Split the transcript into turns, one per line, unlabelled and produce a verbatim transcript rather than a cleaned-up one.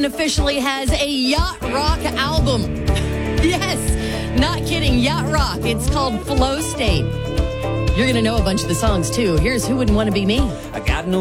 officially has a yacht rock album. Yes, not kidding, yacht rock. It's called Flow State. You're going to know a bunch of the songs, too. Here's Who Wouldn't Want to Be Me.
I got no